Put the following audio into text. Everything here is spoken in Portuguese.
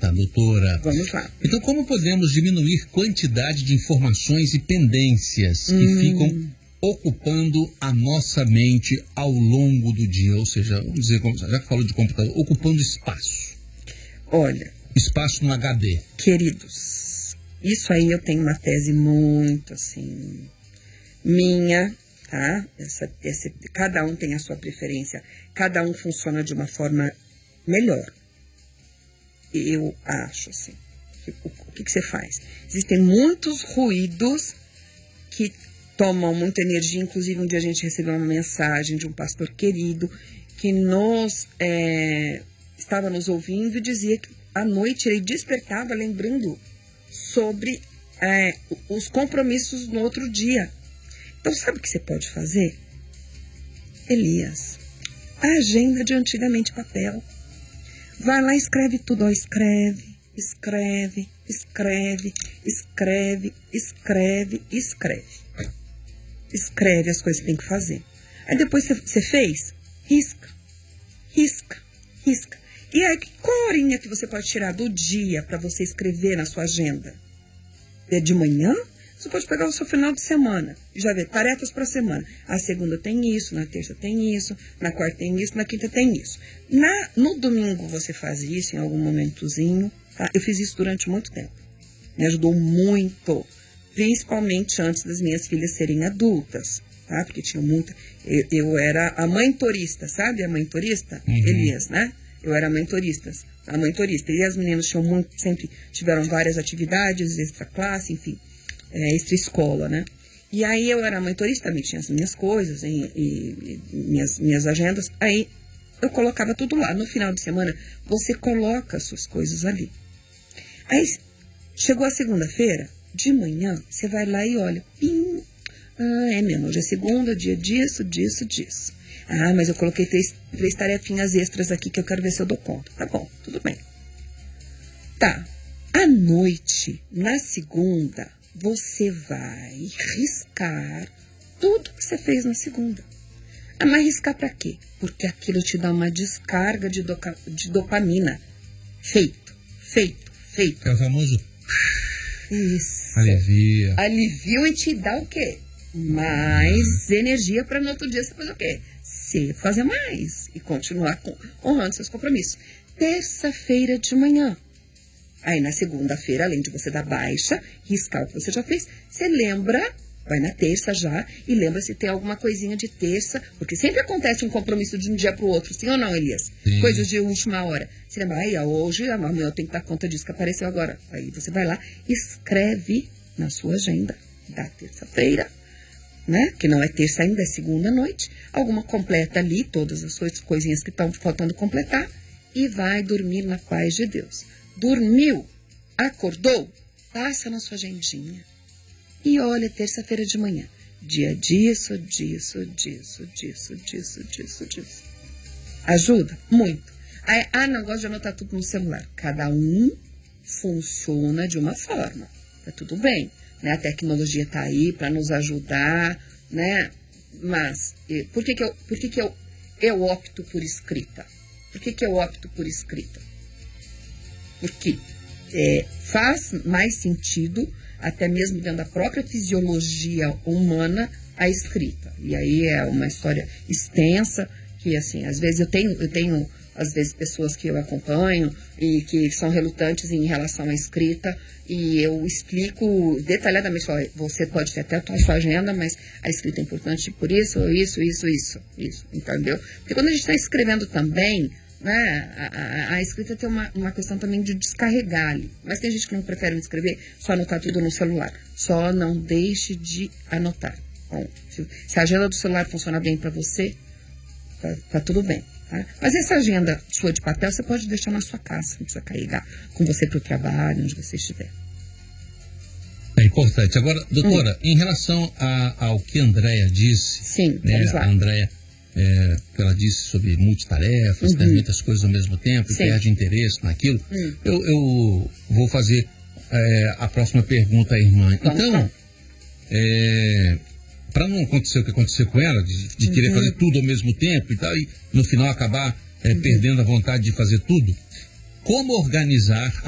doutora. Vamos lá. Então, como podemos diminuir quantidade de informações e pendências que ficam ocupando a nossa mente ao longo do dia? Ou seja, vamos dizer, já que falou de computador, ocupando espaço. Olha, espaço no HD. Queridos, isso aí eu tenho uma tese muito, assim, minha, tá? Cada um tem a sua preferência, cada um funciona de uma forma melhor. Eu acho, assim, o que você faz? Existem muitos ruídos que tomam muita energia. Inclusive, um dia a gente recebeu uma mensagem de um pastor querido que estava nos ouvindo e dizia que à noite ele despertava lembrando sobre os compromissos no outro dia. Então, sabe o que você pode fazer? Elias, a agenda de antigamente papel. Vai lá e escreve tudo. Ó, escreve as coisas que tem que fazer. Aí depois você fez, risca. E aí, qual horinha que você pode tirar do dia para você escrever na sua agenda? É de manhã? Você pode pegar o seu final de semana e já ver tarefas para a semana. A segunda tem isso, na terça tem isso, na quarta tem isso, na quinta tem isso. No domingo você faz isso em algum momentozinho. Tá? Eu fiz isso durante muito tempo. Me ajudou muito, principalmente antes das minhas filhas serem adultas. Tá? Porque tinha muita... Eu era a mãe turista, sabe? A mãe turista, Elias, né? Eu era a mãe turista. E as meninas sempre tiveram várias atividades, extra classe, enfim, extra escola, né? E aí eu era a mãe turista, também tinha as minhas coisas e minhas agendas. Aí eu colocava tudo lá. No final de semana, você coloca as suas coisas ali. Aí chegou a segunda-feira, de manhã, você vai lá e olha. Pim! Ah, é mesmo, hoje é segunda, dia disso. Ah, mas eu coloquei três tarefinhas extras aqui que eu quero ver se eu dou conta. Tá bom, tudo bem. Tá, à noite, na segunda, você vai riscar tudo que você fez na segunda. Ah, mas riscar pra quê? Porque aquilo te dá uma descarga de dopamina. Feito. É o famoso... Isso. Alivia e te dá o quê? Mais energia para no outro dia você fazer o quê? Você fazer mais e continuar honrando seus compromissos. Terça-feira de manhã. Aí na segunda-feira, além de você dar baixa, riscar o que você já fez, você lembra, vai na terça já e lembra se tem alguma coisinha de terça, porque sempre acontece um compromisso de um dia para o outro, sim ou não, Elias? Sim. Coisas de última hora. Você lembra, hoje, amanhã eu tenho que dar conta disso que apareceu agora. Aí você vai lá, escreve na sua agenda da terça-feira, né? Que não é terça ainda, é segunda noite. Alguma completa ali, todas as suas coisinhas que estão faltando completar. E vai dormir na paz de Deus. Dormiu, acordou, passa na sua agendinha. E olha, terça-feira de manhã. Dia disso. Ajuda? Muito. Aí, não gosto de anotar tudo no celular. Cada um funciona de uma forma. Tá tudo bem. Né? A tecnologia está aí para nos ajudar, né? Mas por que eu opto por escrita? Por que eu opto por escrita? Porque faz mais sentido, até mesmo dentro da própria fisiologia humana, a escrita. E aí é uma história extensa, que assim, às vezes eu tenho às vezes pessoas que eu acompanho e que são relutantes em relação à escrita, e eu explico detalhadamente, você pode ter até a sua agenda, mas a escrita é importante por isso, entendeu? Porque quando a gente está escrevendo também, né, a escrita tem uma questão também de descarregar ali, mas tem gente que não prefere escrever, só anotar tudo no celular. Só não deixe de anotar. Bom, se a agenda do celular funciona bem para você, tá tudo bem. Tá? Mas essa agenda sua de papel, você pode deixar na sua casa, não precisa carregar com você para o trabalho, onde você estiver. É importante. Agora, doutora, em relação ao que a Andréia disse... Sim, né, vamos lá. A Andréia, que ela disse sobre multitarefas, né, muitas coisas ao mesmo tempo, e perde interesse naquilo. Eu vou fazer a próxima pergunta à irmã. Então, para não acontecer o que aconteceu com ela, de querer fazer tudo ao mesmo tempo e tal, e no final acabar perdendo a vontade de fazer tudo, como organizar